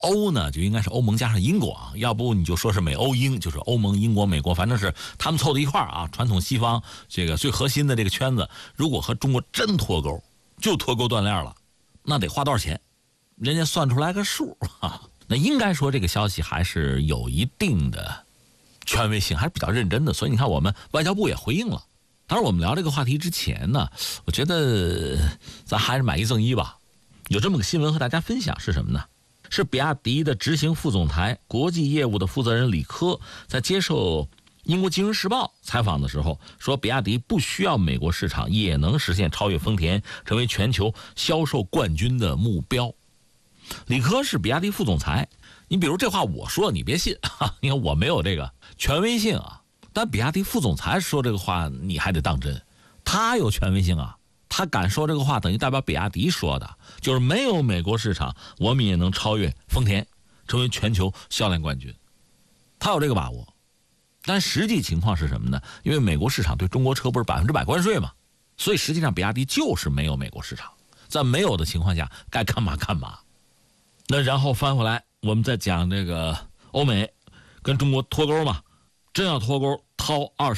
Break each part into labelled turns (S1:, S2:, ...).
S1: 欧呢就应该是欧盟加上英国啊，要不你就说是美欧英，就是欧盟、英国、美国，反正是他们凑到一块儿啊。传统西方这个最核心的这个圈子，如果和中国真脱钩，就脱钩断链了，那得花多少钱？人家算出来个数啊。那应该说这个消息还是有一定的权威性，还是比较认真的。所以你看，我们外交部也回应了。当然，我们聊这个话题之前呢，我觉得咱还是买一赠一吧。有这么个新闻和大家分享，是什么呢？是比亚迪的执行副总裁、国际业务的负责人李科在接受英国《金融时报》采访的时候说，比亚迪不需要美国市场也能实现超越丰田，成为全球销售冠军的目标。李科是比亚迪副总裁，你比如这话我说你别信啊，你看我没有这个权威性啊，但比亚迪副总裁说这个话你还得当真，他有权威性啊。他敢说这个话，等于代表比亚迪说的，就是没有美国市场，我们也能超越丰田，成为全球销量冠军。他有这个把握，但实际情况是什么呢？因为美国市场对中国车不是100%关税嘛，所以实际上比亚迪就是没有美国市场，在没有的情况下，该干嘛干嘛。那然后翻回来，我们再讲这个欧美跟中国脱钩嘛，真要脱钩，掏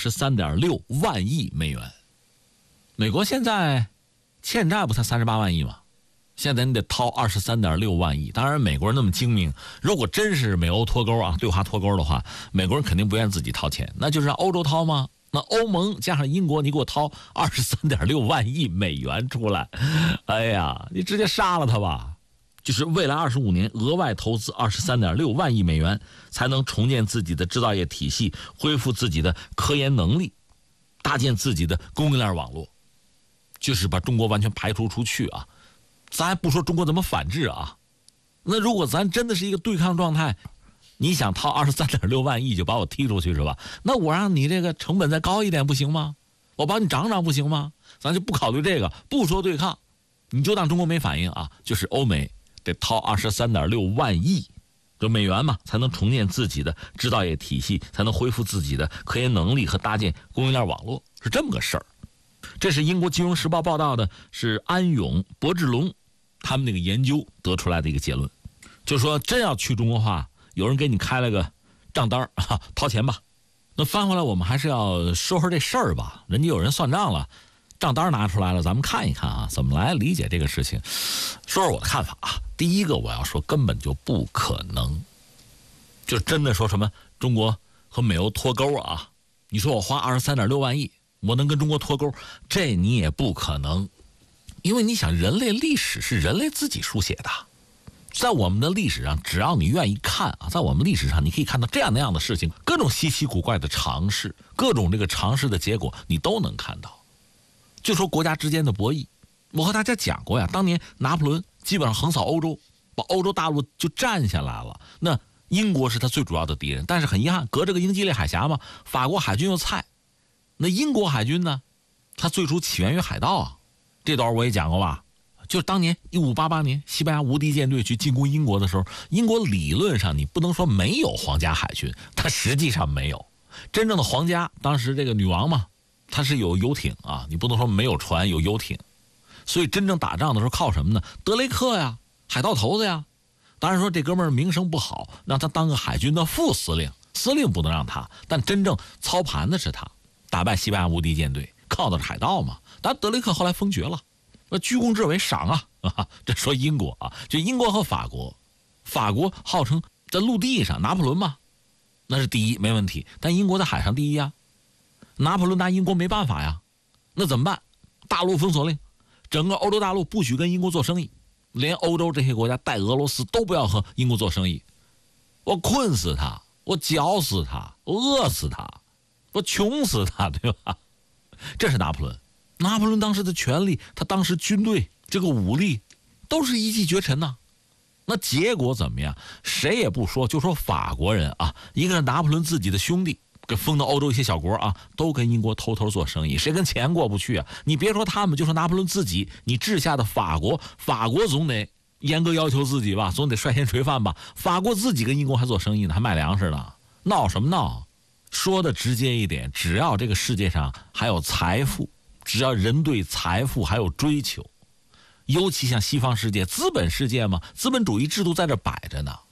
S1: 23.6万亿美元。美国现在欠债不才38万亿吗？现在你得掏23.6万亿。当然美国人那么精明，如果真是美欧脱钩啊，对华脱钩的话，美国人肯定不愿意自己掏钱，那就是让欧洲掏吗？那欧盟加上英国，你给我掏23.6万亿美元出来，哎呀，你直接杀了他吧。就是未来25年额外投资23.6万亿美元，才能重建自己的制造业体系，恢复自己的科研能力，搭建自己的供应链网络，就是把中国完全排除出去啊。咱还不说中国怎么反制啊，那如果咱真的是一个对抗状态，你想掏23.6万亿就把我踢出去是吧？那我让你这个成本再高一点不行吗？我帮你涨涨不行吗？咱就不考虑这个，不说对抗，你就当中国没反应啊。就是欧美得掏23.6万亿就美元嘛，才能重建自己的制造业体系，才能恢复自己的科研能力和搭建供应链网络，是这么个事儿。这是英国《金融时报》报道的，是安永、博智龙他们那个研究得出来的一个结论，就说真要去中国化，有人给你开了个账单啊，掏钱吧。那翻回来我们还是要说说这事儿吧，人家有人算账了，账单拿出来了，咱们看一看啊，怎么来理解这个事情。说说我的看法啊，第一个我要说根本就不可能，就真的说什么中国和美欧脱钩啊，你说我花23.6万亿我能跟中国脱钩，这你也不可能。因为你想，人类历史是人类自己书写的，在我们的历史上，只要你愿意看啊，在我们历史上你可以看到这样那样的事情，各种稀奇古怪的常识，各种这个常识的结果你都能看到。就说国家之间的博弈，我和大家讲过呀，当年拿破仑基本上横扫欧洲，把欧洲大陆就占下来了，那英国是他最主要的敌人，但是很遗憾，隔着个英吉利海峡嘛，法国海军又菜，那英国海军呢，它最初起源于海盗啊，这段我也讲过吧，就是当年1588年西班牙无敌舰队去进攻英国的时候，英国理论上你不能说没有皇家海军，它实际上没有真正的皇家，当时这个女王嘛，它是有游艇啊，你不能说没有船有游艇，所以真正打仗的时候靠什么呢？德雷克呀，海盗头子呀。当然说这哥们儿名声不好，让他当个海军的副司令，司令不能让他，但真正操盘的是他，打败西班牙无敌舰队靠的是海盗嘛。但德雷克后来封爵了，居功至伟赏啊，这说英国啊，就英国和法国，法国号称在陆地上拿破仑嘛，那是第一没问题，但英国在海上第一啊，拿破仑拿英国没办法呀，那怎么办？大陆封锁令，整个欧洲大陆不许跟英国做生意，连欧洲这些国家带俄罗斯都不要和英国做生意，我困死他，我绞死他，我饿死他，我穷死他，对吧？这是拿破仑。拿破仑当时的权力，他当时军队这个武力都是一骑绝尘呐。那结果怎么样？谁也不说，就说法国人啊，一个是拿破仑自己的兄弟，给封到欧洲一些小国啊，都跟英国偷偷做生意，谁跟钱过不去啊？你别说他们，就说拿破仑自己，你治下的法国总得严格要求自己吧，总得率先垂范吧。法国自己跟英国还做生意呢，还卖粮食呢，闹什么闹？说的直接一点，只要这个世界上还有财富，只要人对财富还有追求，尤其像西方世界资本世界嘛，资本主义制度在这摆着呢，